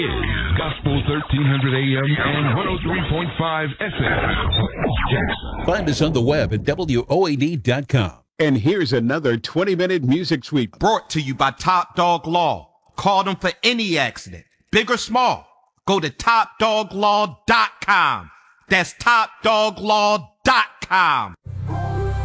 is Gospel 1300 AM and 103.5 FM. Find us on the web at WOAD.com. And here's another 20-minute music sweep brought to you by Top Dog Law. Call them for any accident, big or small. Go to TopDogLaw.com. That's TopDogLaw.com.